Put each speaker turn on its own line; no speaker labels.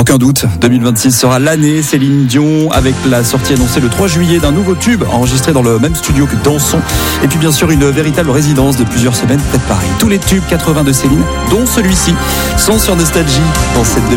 Aucun doute, 2026 sera l'année Céline Dion, avec la sortie annoncée le 3 juillet d'un nouveau tube enregistré dans le même studio que Danson. Et puis bien sûr une véritable résidence de plusieurs semaines près de Paris. Tous les tubes 80 de Céline, dont celui-ci, sont sur Nostalgie dans cette